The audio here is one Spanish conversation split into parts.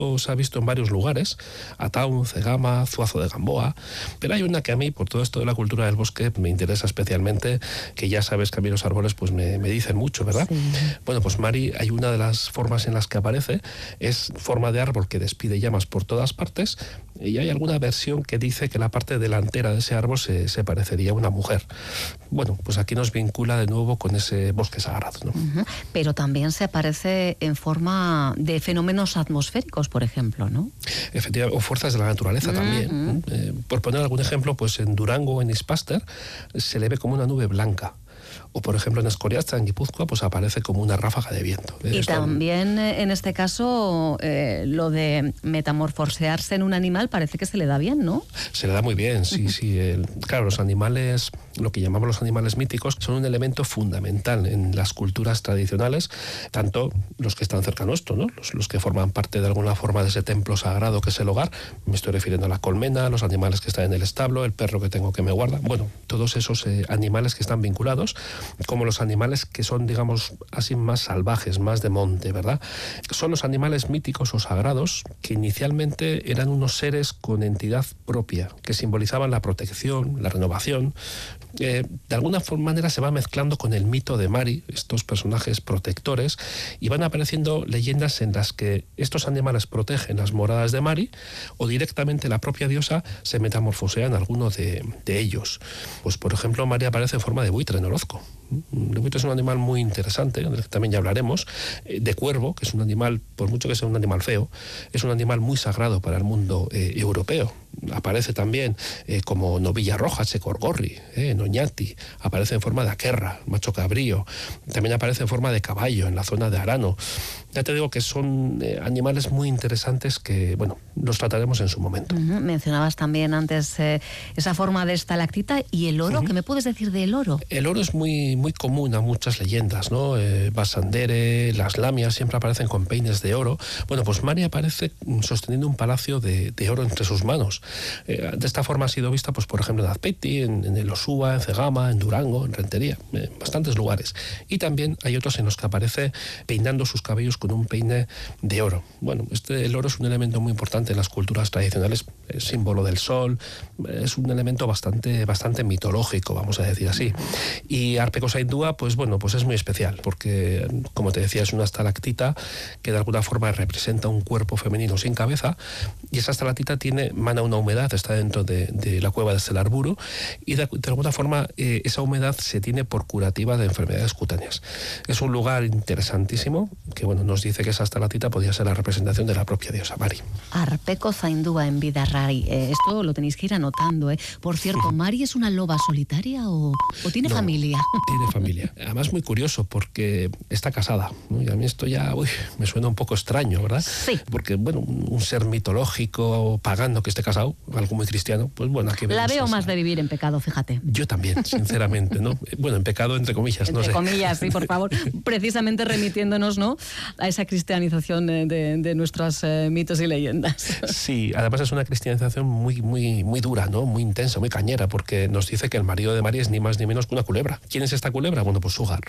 Se ha visto en varios lugares, Ataun, Cegama, Zuazo de Gamboa, pero hay una que a mí, por todo esto de la cultura del bosque, me interesa especialmente, que ya sabes que a mí los árboles pues me dicen mucho, ¿verdad? Sí. Bueno, pues Mari, hay una de las formas en las que aparece, es forma de árbol que despide llamas por todas partes, y hay alguna versión que dice que la parte delantera de ese árbol se parecería a una mujer. Bueno, pues aquí nos vincula de nuevo con ese bosque sagrado, ¿no? Pero también se aparece en forma de fenómenos atmosféricos, por ejemplo, ¿no? Efectivamente, o fuerzas de la naturaleza también. Por poner algún ejemplo, pues en Durango, en Ispaster, se le ve como una nube blanca. O, por ejemplo, en Escoriaza, en Guipúzcoa, pues aparece como una ráfaga de viento. Y también, en este caso, lo de metamorfosearse en un animal parece que se le da bien, ¿no? Se le da muy bien, sí, sí. Claro, los animales, lo que llamamos los animales míticos, son un elemento fundamental en las culturas tradicionales, tanto los que están cerca nuestro, ¿no? Los que forman parte de alguna forma de ese templo sagrado que es el hogar. Me estoy refiriendo a la colmena, los animales que están en el establo, el perro que tengo que me guarda. Bueno, todos esos animales que están vinculados, como los animales que son, digamos, así más salvajes, más de monte, ¿verdad? Son los animales míticos o sagrados que inicialmente eran unos seres con entidad propia, que simbolizaban la protección, la renovación. De alguna manera se va mezclando con el mito de Mari, estos personajes protectores, y van apareciendo leyendas en las que estos animales protegen las moradas de Mari, o directamente la propia diosa se metamorfosea en alguno de ellos. Pues, por ejemplo, Mari aparece en forma de buitre en Orozco. El buitre es un animal muy interesante, del que también ya hablaremos, de cuervo, que es un animal, por mucho que sea un animal feo, es un animal muy sagrado para el mundo europeo. Aparece también como novilla roja, checorgorri, noñati, aparece en forma de aquerra, macho cabrío, también aparece en forma de caballo en la zona de Arano. Ya te digo que son animales muy interesantes que, bueno, los trataremos en su momento. Mencionabas también antes esa forma de estalactita y el oro. ¿Qué me puedes decir del oro? El oro es muy, muy común a muchas leyendas, ¿no? Basandere, las lamias siempre aparecen con peines de oro. Bueno, pues Mari aparece sosteniendo un palacio de oro entre sus manos. De esta forma ha sido vista, pues por ejemplo, en Azpeiti, en el Osúa, en Cegama, en Durango, en Rentería, en bastantes lugares. Y también hay otros en los que aparece peinando sus cabellos con un peine de oro. Bueno, el oro es un elemento muy importante en las culturas tradicionales, es símbolo del sol, es un elemento bastante mitológico, vamos a decir así. Y Arpecosaindúa, pues bueno, pues es muy especial, porque, como te decía, es una estalactita que de alguna forma representa un cuerpo femenino sin cabeza, y esa estalactita mana una humedad, está dentro de la cueva de Estelarburu, y de alguna forma esa humedad se tiene por curativa de enfermedades cutáneas. Es un lugar interesantísimo, que bueno, nos dice que esa estalactita podía ser la representación de la propia diosa Mari. Arpecosaindúa en Bidarray. Esto lo tenéis que ir anotando, ¿eh? Por cierto, ¿Mari es una loba solitaria o tiene familia? Tiene familia. Además, muy curioso, porque está casada, ¿no? Y a mí esto ya me suena un poco extraño, ¿verdad? Sí. Porque, bueno, un ser mitológico, pagano, que esté casado, algo muy cristiano, pues bueno, aquí la veo más de vivir en pecado, fíjate. Yo también, sinceramente, ¿no? Bueno, en pecado entre comillas, entre no sé. Entre comillas, sí, por favor. Precisamente remitiéndonos, ¿no?, a esa cristianización de nuestros mitos y leyendas. Sí, además es una cristianización muy dura, ¿no? Muy intensa, muy cañera, porque nos dice que el marido de Mari es ni más ni menos que una culebra. ¿Quién es esta culebra? Bueno, pues Sugar,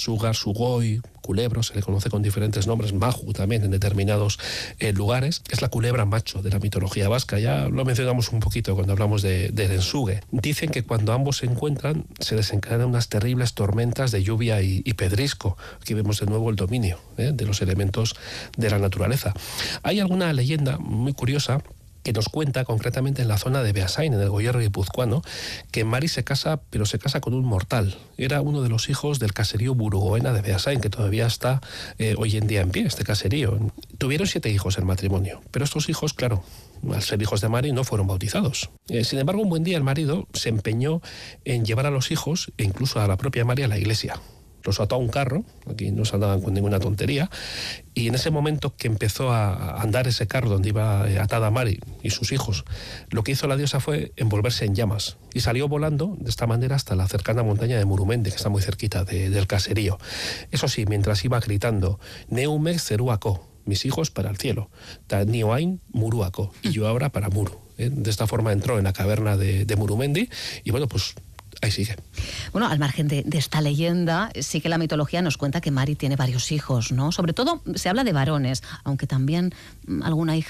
Sugoi, culebro, se le conoce con diferentes nombres, Maju también en determinados lugares. Es la culebra macho de la mitología vasca, ya lo mencionamos un poquito cuando hablamos de Erensuge. Dicen que cuando ambos se encuentran se desencadenan unas terribles tormentas de lluvia y pedrisco. Aquí vemos de nuevo el dominio de los elementos de la naturaleza. Hay alguna leyenda muy curiosa que nos cuenta concretamente en la zona de Beasain, en el Goierri guipuzcoano, que Mari se casa, pero se casa con un mortal. Era uno de los hijos del caserío Burugoena de Beasain, que todavía está hoy en día en pie, este caserío. Tuvieron 7 hijos en matrimonio, pero estos hijos, claro, al ser hijos de Mari, no fueron bautizados. Sin embargo, un buen día el marido se empeñó en llevar a los hijos, e incluso a la propia Mari, a la iglesia. Los ató a un carro, aquí no se andaban con ninguna tontería, y en ese momento que empezó a andar ese carro donde iba atada Mari y sus hijos, lo que hizo la diosa fue envolverse en llamas y salió volando de esta manera hasta la cercana montaña de Murumende, que está muy cerquita del caserío. Eso sí, mientras iba gritando, Neumek Zeruako, mis hijos para el cielo, Tanioain Muruako, y yo ahora para Muru. De esta forma entró en la caverna de Murumendi y bueno, pues ahí sigue. Bueno, al margen de esta leyenda, sí que la mitología nos cuenta que Mari tiene varios hijos, ¿no? Sobre todo se habla de varones, aunque también alguna hija